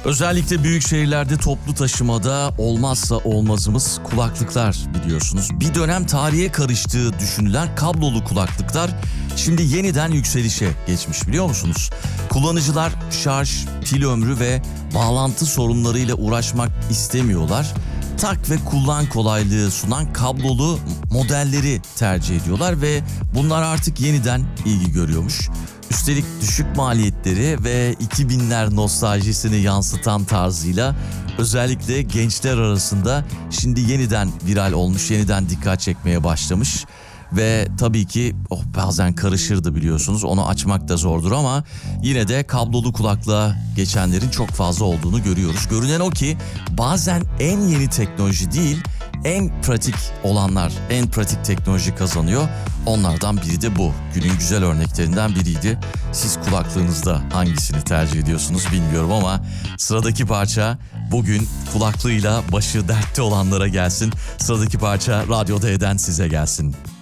Özellikle büyük şehirlerde toplu taşımada olmazsa olmazımız kulaklıklar biliyorsunuz. Bir dönem tarihe karıştığı düşünülen kablolu kulaklıklar şimdi yeniden yükselişe geçmiş biliyor musunuz? Kullanıcılar şarj, pil ömrü ve bağlantı sorunlarıyla uğraşmak istemiyorlar. Tak ve kullan kolaylığı sunan kablolu modelleri tercih ediyorlar ve bunlar artık yeniden ilgi görüyormuş. Üstelik düşük maliyetleri ve 2000'ler nostaljisini yansıtan tarzıyla özellikle gençler arasında şimdi yeniden viral olmuş, yeniden dikkat çekmeye başlamış. Ve tabii ki bazen karışırdı biliyorsunuz, onu açmak da zordur ama yine de kablolu kulaklığa geçenlerin çok fazla olduğunu görüyoruz. Görünen o ki bazen en yeni teknoloji değil, en pratik olanlar, en pratik teknoloji kazanıyor. Onlardan biri de bu. Günün güzel örneklerinden biriydi. Siz kulaklığınızda hangisini tercih ediyorsunuz bilmiyorum ama sıradaki parça bugün kulaklığıyla başı dertte olanlara gelsin. Sıradaki parça Radyo D'den size gelsin.